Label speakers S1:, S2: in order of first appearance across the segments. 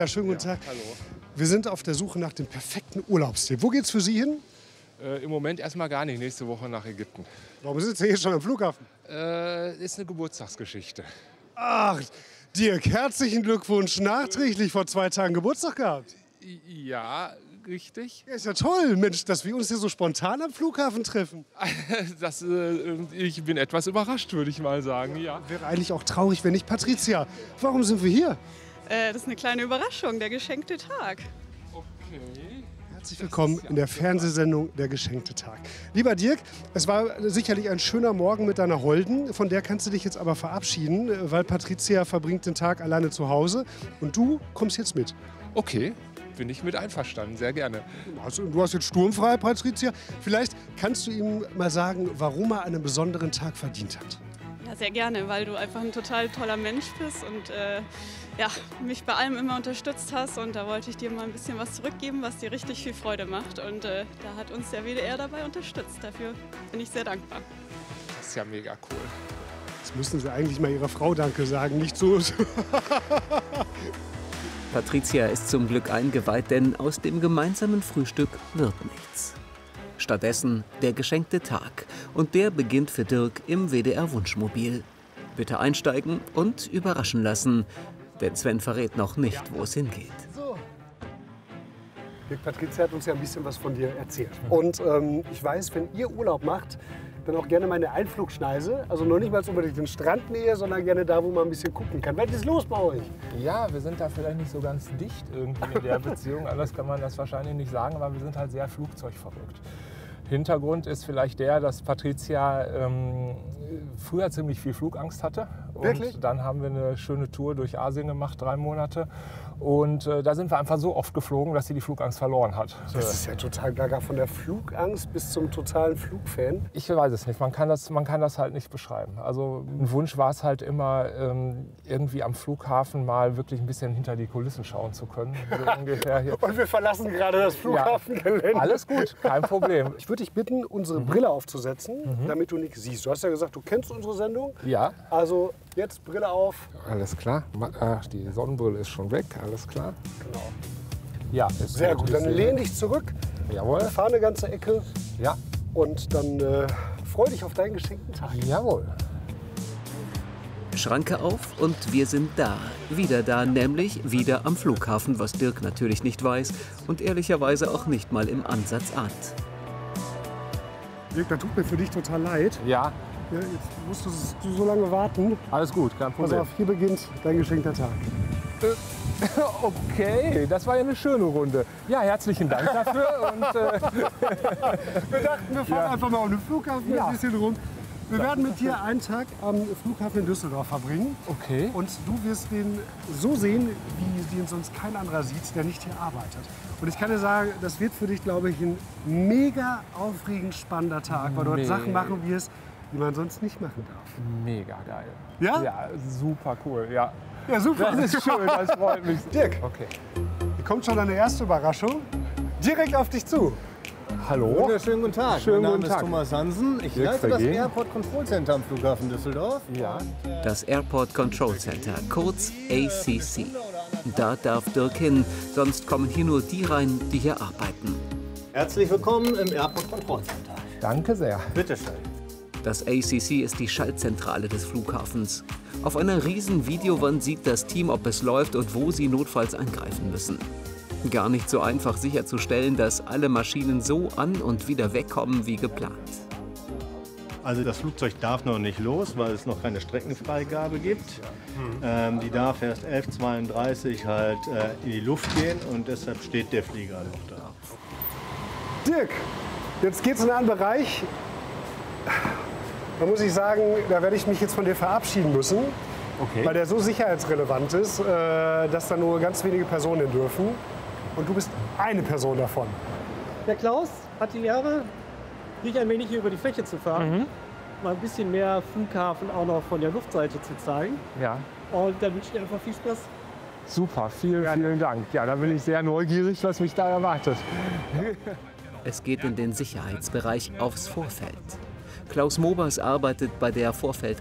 S1: Ja, schönen guten Tag.
S2: Hallo.
S1: Wir sind auf der Suche nach dem perfekten Urlaubstipp. Wo geht's für Sie hin?
S2: Im Moment erstmal gar nicht. Nächste Woche nach Ägypten.
S1: Warum sind Sie hier schon am Flughafen?
S2: Ist eine Geburtstagsgeschichte.
S1: Ach, Dirk, herzlichen Glückwunsch. Nachträglich vor 2 Tagen Geburtstag gehabt.
S2: Ja, richtig.
S1: Ja, ist ja toll, Mensch, dass wir uns hier so spontan am Flughafen treffen.
S2: Ich bin etwas überrascht, würde ich mal sagen. Ja.
S1: Wäre eigentlich auch traurig, wenn nicht Patricia. Warum sind wir hier?
S3: Das ist eine kleine Überraschung, der geschenkte Tag.
S2: Okay.
S1: Herzlich willkommen in der Fernsehsendung Der geschenkte Tag. Lieber Dirk, es war sicherlich ein schöner Morgen mit deiner Holden. Von der kannst du dich jetzt aber verabschieden, weil Patricia verbringt den Tag alleine zu Hause. Und du kommst jetzt mit.
S2: Okay, bin ich mit einverstanden. Sehr gerne.
S1: Du hast jetzt sturmfrei, Patricia. Vielleicht kannst du ihm mal sagen, warum er einen besonderen Tag verdient hat.
S3: Ja, sehr gerne, weil du einfach ein total toller Mensch bist und mich bei allem immer unterstützt hast. Und da wollte ich dir mal ein bisschen was zurückgeben, was dir richtig viel Freude macht. Und da hat uns der WDR dabei unterstützt. Dafür bin ich sehr dankbar.
S2: Das ist ja mega cool.
S1: Jetzt müssen Sie eigentlich mal Ihrer Frau Danke sagen, nicht so.
S4: Patricia ist zum Glück eingeweiht, denn aus dem gemeinsamen Frühstück wird nichts. Stattdessen der geschenkte Tag. Und der beginnt für Dirk im WDR-Wunschmobil. Bitte einsteigen und überraschen lassen, denn Sven verrät noch nicht, wo es hingeht.
S1: So. Dirk, Patricia hat uns ja ein bisschen was von dir erzählt. Und ich weiß, wenn ihr Urlaub macht, dann auch gerne meine Einflugschneise. Also noch nicht mal unbedingt in Strandnähe, sondern gerne da, wo man ein bisschen gucken kann. Was ist los bei euch?
S2: Ja, wir sind da vielleicht nicht so ganz dicht irgendwie in der Beziehung. Anders kann man das wahrscheinlich nicht sagen, aber wir sind halt sehr flugzeugverrückt. Hintergrund ist vielleicht der, dass Patricia früher ziemlich viel Flugangst hatte.
S1: Wirklich?
S2: Und dann haben wir eine schöne Tour durch Asien gemacht, 3 Monate. Und da sind wir einfach so oft geflogen, dass sie die Flugangst verloren hat.
S1: Das ist ja total gaga, von der Flugangst bis zum totalen Flugfan.
S2: Ich weiß es nicht, man kann das halt nicht beschreiben. Also ein Wunsch war es halt immer, irgendwie am Flughafen mal wirklich ein bisschen hinter die Kulissen schauen zu können. So ungefähr hier.
S1: Und wir verlassen gerade das Flughafengelände.
S2: Ja, alles gut, kein Problem.
S1: Ich würde dich bitten, unsere Brille aufzusetzen, damit du nichts siehst. Du hast ja gesagt, du kennst unsere Sendung.
S2: Ja.
S1: Also jetzt Brille auf.
S2: Alles klar. Ach, die Sonnenbrille ist schon weg, alles klar.
S1: Genau.
S2: Ja, ist
S1: Sehr gut, dann lehn dich zurück,
S2: Jawohl.
S1: fahr eine ganze Ecke
S2: Ja.
S1: und dann freu dich auf deinen geschenkten Tag.
S2: Jawohl.
S4: Schranke auf und wir sind da. Wieder da, nämlich wieder am Flughafen, was Dirk natürlich nicht weiß und ehrlicherweise auch nicht mal im Ansatz ahnt.
S1: Dirk, das tut mir für dich total leid.
S2: Ja,
S1: Ja, jetzt musstest du so lange warten.
S2: alles gut, kein
S1: Pass
S2: Problem.
S1: auf, hier beginnt dein geschenkter Tag.
S2: Okay, das war ja eine schöne Runde. Ja, herzlichen Dank dafür. Und,
S1: Wir dachten, wir fahren einfach mal um den Flughafen
S2: Ja.
S1: ein bisschen rum. Wir werden mit dir einen Tag am Flughafen in Düsseldorf verbringen.
S2: okay.
S1: Und du wirst den so sehen, wie den sonst kein anderer sieht, der nicht hier arbeitet. Und ich kann dir sagen, das wird für dich, glaube ich, ein mega aufregend spannender Tag, weil du dort Sachen machen wirst, die man sonst nicht machen darf.
S2: Mega geil.
S1: Ja?
S2: Ja, super cool. Ja.
S1: Ja, super.
S2: Das ist schön, das freut mich.
S1: Dirk.
S2: Okay.
S1: Hier kommt schon deine erste Überraschung. Direkt auf dich zu.
S2: Hallo.
S5: Wunderschönen guten Tag.
S2: Schönen
S5: mein Name
S2: guten
S5: ist
S2: Tag.
S5: Thomas Hansen. Ich
S2: Dirk
S5: leite das
S2: Vergehen.
S5: Airport Control Center am Flughafen Düsseldorf.
S2: Ja.
S4: Das Airport Control Center, kurz ACC. Da darf Dirk hin, sonst kommen hier nur die rein, die hier arbeiten.
S5: Herzlich willkommen im Airport Control Center.
S2: Danke sehr.
S5: Bitte schön.
S4: Das ACC ist die Schaltzentrale des Flughafens. Auf einer riesen Videowand sieht das Team, ob es läuft und wo sie notfalls eingreifen müssen. Gar nicht so einfach sicherzustellen, dass alle Maschinen so an und wieder wegkommen wie geplant.
S6: Also das Flugzeug darf noch nicht los, weil es noch keine Streckenfreigabe gibt. Die darf erst 11:32 halt in die Luft gehen und deshalb steht der Flieger noch da.
S1: Dirk, jetzt geht's in einen Bereich, da muss ich sagen, da werde ich mich jetzt von dir verabschieden müssen,
S2: Okay.
S1: weil der so sicherheitsrelevant ist, dass da nur ganz wenige Personen hin dürfen. Und du bist eine Person davon.
S7: Der Klaus hat die Ehre, dich ein wenig hier über die Fläche zu fahren. Mal ein bisschen mehr Flughafen auch noch von der Luftseite zu zeigen.
S2: Ja.
S7: Und dann wünsche ich dir einfach viel Spaß.
S2: Super, vielen Dank. Ja, da bin ich sehr neugierig, was mich da erwartet.
S4: Es geht in den Sicherheitsbereich aufs Vorfeld. Klaus Mobers arbeitet bei der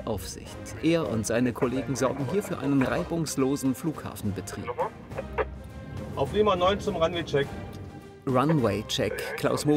S4: Vorfeldaufsicht. Er und seine Kollegen sorgen hier für einen reibungslosen Flughafenbetrieb.
S8: Auf Lima 9 zum Runway-Check.
S4: Runway-Check. Klaus